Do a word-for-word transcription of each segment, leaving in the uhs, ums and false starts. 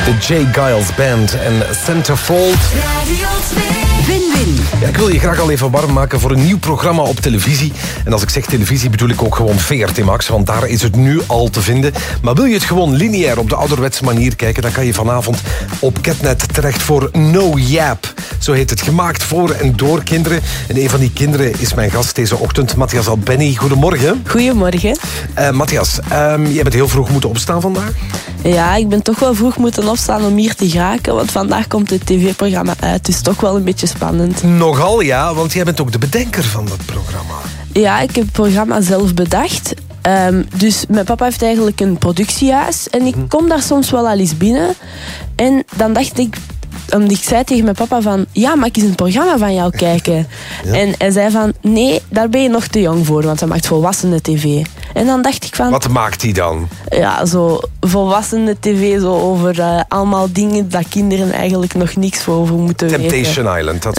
De Jay Giles Band en Centerfold. Radio twee. Win-win. Ja, ik wil je graag al even warm maken voor een nieuw programma op televisie. En als ik zeg televisie bedoel ik ook gewoon V R T Max, want daar is het nu al te vinden. Maar wil je het gewoon lineair op de ouderwetse manier kijken, dan kan je vanavond op Catnet terecht voor No Yap. Zo heet het, gemaakt voor en door kinderen. En een van die kinderen is mijn gast deze ochtend, Matthias Albeni. Goedemorgen. Goedemorgen. Uh, Matthias, um, jij bent heel vroeg moeten opstaan vandaag. Ja, ik ben toch wel vroeg moeten opstaan om hier te geraken, want vandaag komt het tv-programma uit, dus toch wel een beetje spannend. Nogal, ja, want jij bent ook de bedenker van dat programma. Ja, ik heb het programma zelf bedacht. Um, dus mijn papa heeft eigenlijk een productiehuis en ik kom daar soms wel al eens binnen. En dan dacht ik, um, ik zei tegen mijn papa van, ja, mag ik eens een programma van jou kijken? Ja. En hij zei van, nee, daar ben je nog te jong voor, want hij maakt volwassenen tv. En dan dacht ik van... Wat maakt hij dan? Ja, zo volwassenen tv, zo over uh, allemaal dingen dat kinderen eigenlijk nog niks voor over moeten Temptation weten. Temptation Island. Dat...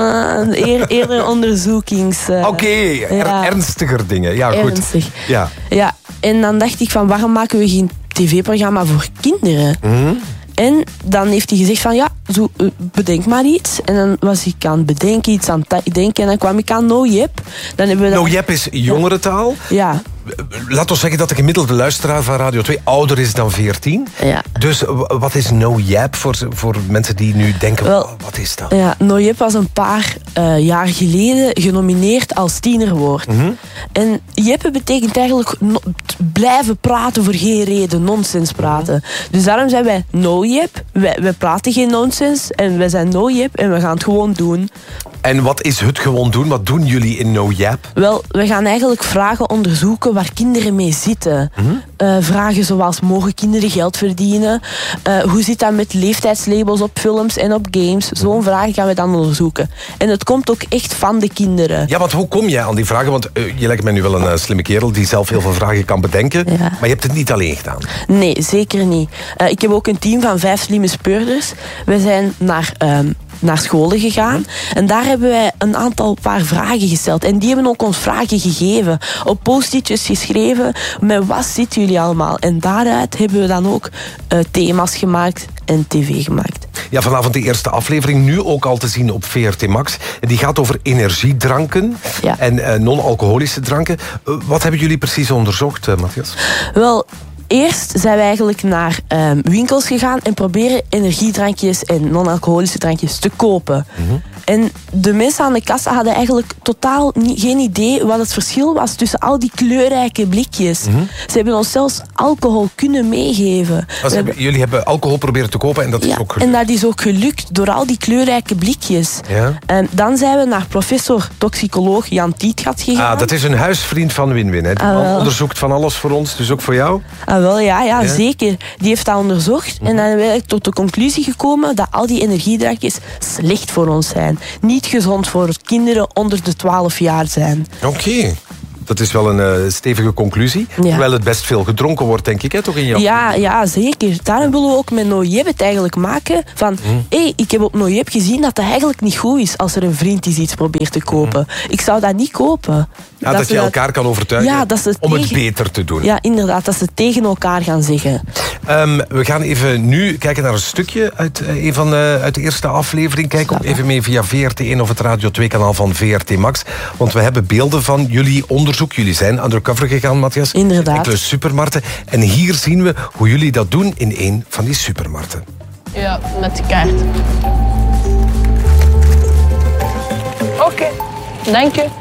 Uh, eer, eerder onderzoekings... Uh, Oké, okay, er, ja. ernstiger dingen. Ja, goed. Ernstig. Ja. Ja, en dan dacht ik van, waarom maken we geen tv-programma voor kinderen? Mm-hmm. En dan heeft hij gezegd van, ja, zo, uh, bedenk maar iets. En dan was ik aan het bedenken, iets aan het denken. En dan kwam ik aan No Yap. Dan hebben we No dan... Yap is jongerentaal. Ja. Laat ons zeggen dat de gemiddelde luisteraar van Radio twee ouder is dan veertien. Ja. Dus wat is No Yap voor, voor mensen die nu denken, Wel, oh, wat is dat? Ja, No Yap was een paar uh, jaar geleden genomineerd als tienerwoord. Mm-hmm. En jeppen betekent eigenlijk no- blijven praten voor geen reden, nonsens praten. Mm-hmm. Dus daarom zijn wij No Yap. Wij, wij praten geen nonsens en wij zijn No Yap en we gaan het gewoon doen. En wat is het gewoon doen? Wat doen jullie in No Yap? Wel, we gaan eigenlijk vragen onderzoeken waar kinderen mee zitten. Mm-hmm. Uh, vragen zoals, mogen kinderen geld verdienen? Uh, hoe zit dat met leeftijdslabels op films en op games? Zo'n vragen gaan we dan onderzoeken. En het komt ook echt van de kinderen. Ja, want hoe kom jij aan die vragen? Want uh, je lijkt mij nu wel een uh, slimme kerel die zelf heel veel vragen kan bedenken. Ja. Maar je hebt het niet alleen gedaan. Nee, zeker niet. Uh, ik heb ook een team van vijf slimme speurders. We zijn naar... Um, naar scholen gegaan. En daar hebben wij een aantal paar vragen gesteld. En die hebben ook ons vragen gegeven. Op post-itjes geschreven. Met wat zitten jullie allemaal? En daaruit hebben we dan ook uh, thema's gemaakt en tv gemaakt. Ja, vanavond de eerste aflevering. Nu ook al te zien op V R T Max. Die gaat over energiedranken. Ja. En uh, non-alcoholische dranken. Uh, wat hebben jullie precies onderzocht, uh, Matthias? Wel... Eerst zijn we eigenlijk naar um, winkels gegaan en proberen energiedrankjes en non-alcoholische drankjes te kopen. Mm-hmm. En de mensen aan de kassa hadden eigenlijk totaal niet, geen idee wat het verschil was tussen al die kleurrijke blikjes. Mm-hmm. Ze hebben ons zelfs alcohol kunnen meegeven. Als hebben, jullie hebben alcohol proberen te kopen en dat ja, is ook gelukt? En dat is ook gelukt door al die kleurrijke blikjes. Ja? En dan zijn we naar professor toxicoloog Jan Tietgat gegaan. Ah, dat is een huisvriend van Win-Win. Hè? Die ah, man onderzoekt van alles voor ons, dus ook voor jou? Ah, wel, ja, ja, ja, zeker. Die heeft dat onderzocht. Mm-hmm. En dan hebben we tot de conclusie gekomen dat al die energiedrankjes slecht voor ons zijn. Niet gezond voor kinderen onder de twaalf jaar zijn. Oké. Okay. Dat is wel een uh, stevige conclusie. Ja. Terwijl het best veel gedronken wordt, denk ik, hè, toch in jouw... Ja, ja, zeker. Daarom willen we ook met No Yap het eigenlijk maken van... Hé, mm. hey, ik heb op No Yap gezien dat dat eigenlijk niet goed is als er een vriend is iets probeert te kopen. Mm. Ik zou dat niet kopen. Ja, dat, dat je dat... elkaar kan overtuigen ja, dat om tegen... het beter te doen. Ja, inderdaad, dat ze tegen elkaar gaan zeggen. Um, we gaan even nu kijken naar een stukje uit, uh, een van, uh, uit de eerste aflevering. Kijk ook even mee via V R T één of het Radio twee kanaal van V R T Max. Want we hebben beelden van jullie onderzoek. Jullie zijn undercover gegaan, Matthias. Inderdaad. Enkele supermarkten. En hier zien we hoe jullie dat doen in een van die supermarkten. Ja, met de kaart. Oké, okay. Dank je.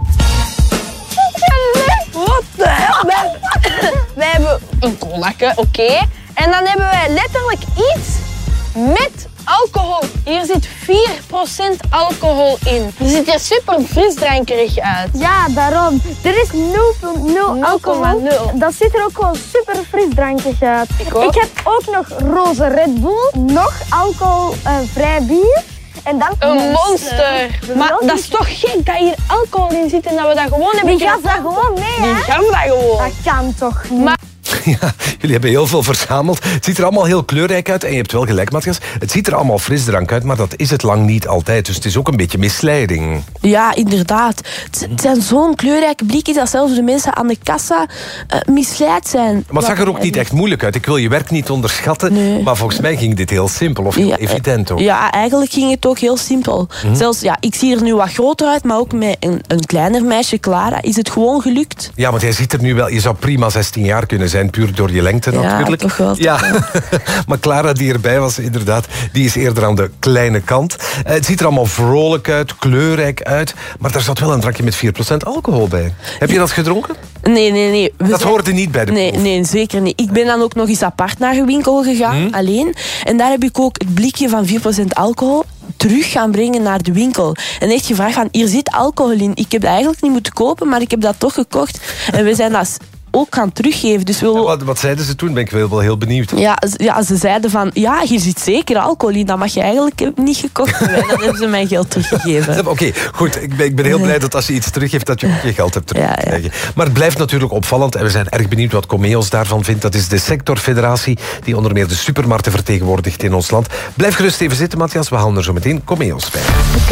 Wat de hel? Wij, wij hebben een colaatje, oké. Okay. En dan hebben wij letterlijk iets met alcohol. Hier zit vier procent alcohol in. Het ziet er super frisdrankerig uit. Ja, daarom. Er is nul komma nul alcohol. nul. Dat ziet er ook gewoon super frisdrankig uit. Ik, ook. Ik heb ook nog roze Red Bull, nog alcoholvrij uh, bier. En dan een monster. monster. Maar dat is toch gek dat hier alcohol in zit en dat we dat gewoon hebben. Die gaat dat gewoon mee, hè? Die gaan dat gewoon. Dat kan toch niet. Maar Ja, jullie hebben heel veel verzameld. Het ziet er allemaal heel kleurrijk uit. En je hebt wel gelijk, Matthias. Het ziet er allemaal frisdrank uit, maar dat is het lang niet altijd. Dus het is ook een beetje misleiding. Ja, inderdaad. Het het zijn zo'n kleurrijke blikjes dat zelfs de mensen aan de kassa uh, misleid zijn. Maar het zag er ook niet echt moeilijk uit. Ik wil je werk niet onderschatten. Nee. Maar volgens mij ging dit heel simpel of heel Ja, evident ook. Ja, eigenlijk ging het ook heel simpel. Mhm. Zelfs, ja, ik zie er nu wat groter uit, maar ook met een, een kleiner meisje, Clara, is het gewoon gelukt. Ja, want jij ziet er nu wel... Je zou prima zestien jaar kunnen zijn, puur door je lengte Ja, natuurlijk. toch wel, toch Ja, maar Clara die erbij was, inderdaad, die is eerder aan de kleine kant. Uh, het ziet er allemaal vrolijk uit, kleurrijk uit. Maar daar zat wel een drankje met vier procent alcohol bij. Heb je dat gedronken? Nee, nee, nee. We Dat zijn- hoorde niet bij de Nee, proef. nee, zeker niet. Ik ben dan ook nog eens apart naar een winkel gegaan, Hmm. alleen. En daar heb ik ook het blikje van vier procent alcohol terug gaan brengen naar de winkel. En echt gevraagd van, hier zit alcohol in. Ik heb dat eigenlijk niet moeten kopen, maar ik heb dat toch gekocht. En we zijn dat ook gaan teruggeven. Dus we En Wat, wat zeiden ze toen? Ben ik wel, wel heel benieuwd. Ja, z- ja, ze zeiden van, ja, hier zit zeker alcohol in. Dat mag je eigenlijk niet gekocht hebben. En dan hebben ze mijn geld teruggegeven. Oké, goed. Ik ben, ik ben heel blij dat als je iets teruggeeft, dat je ook je geld hebt teruggekregen. Maar het blijft natuurlijk opvallend. En we zijn erg benieuwd wat Comeos daarvan vindt. Dat is de sectorfederatie die onder meer de supermarkten vertegenwoordigt in ons land. Blijf gerust even zitten, Matthias. We halen er zo meteen Comeos bij.